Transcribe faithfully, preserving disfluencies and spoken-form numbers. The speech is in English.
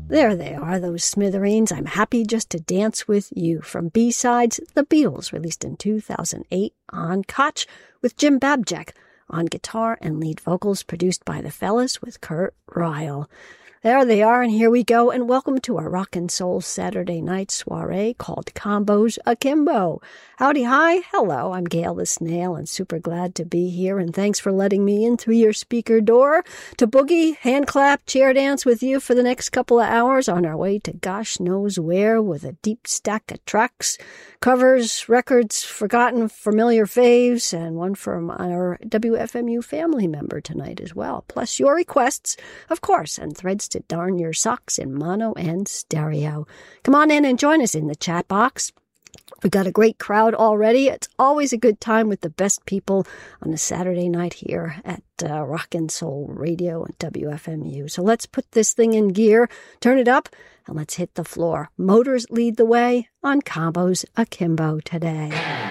There they are, those smithereens. I'm happy just to dance with you. From B-Sides, The Beatles, released in two thousand eight on Koch with Jim Babjak on guitar and lead vocals, produced by the Fellas with Kurt Ryle. There they are, and here we go, and welcome to our rock and soul Saturday night soiree called Combos Akimbo. Howdy hi, hello, I'm Gail the Snail, and super glad to be here, and thanks for letting me in through your speaker door to boogie, hand clap, chair dance with you for the next couple of hours on our way to gosh knows where with a deep stack of tracks, covers, records, forgotten, familiar faves, and one from our W F M U family member tonight as well, plus your requests, of course, and threads to darn your socks in mono and stereo. Come on in and join us in the chat box. We've got a great crowd already. It's always a good time with the best people on a Saturday night here at uh, Rock and Soul Radio and W F M U. So let's put this thing in gear, turn it up, and let's hit the floor. Motors lead the way on Combos Akimbo today.